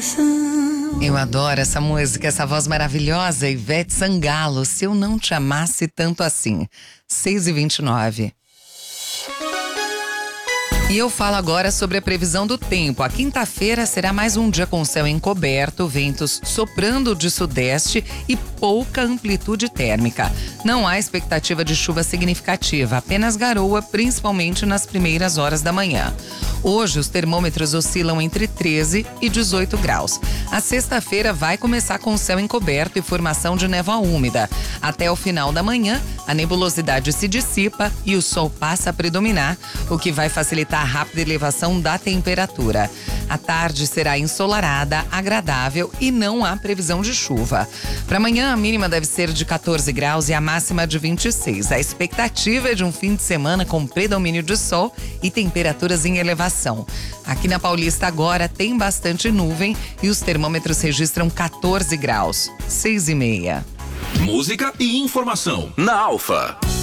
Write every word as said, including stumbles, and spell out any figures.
Eu adoro essa música, essa voz maravilhosa, Ivete Sangalo, Se Eu Não Te Amasse Tanto Assim. seis e vinte e nove. E eu falo agora sobre a previsão do tempo. A quinta-feira será mais um dia com céu encoberto, ventos soprando de sudeste e pouca amplitude térmica. Não há expectativa de chuva significativa, apenas garoa, principalmente nas primeiras horas da manhã. Hoje, os termômetros oscilam entre treze e dezoito graus. A sexta-feira vai começar com céu encoberto e formação de névoa úmida. Até o final da manhã, a nebulosidade se dissipa e o sol passa a predominar, o que vai facilitar a rápida elevação da temperatura. A tarde será ensolarada, agradável e não há previsão de chuva. Para amanhã, a mínima deve ser de quatorze graus e a máxima de vinte e seis. A expectativa é de um fim de semana com predomínio de sol e temperaturas em elevação. Aqui na Paulista agora tem bastante nuvem e os termômetros registram quatorze graus. seis e meia. Música e informação na Alfa.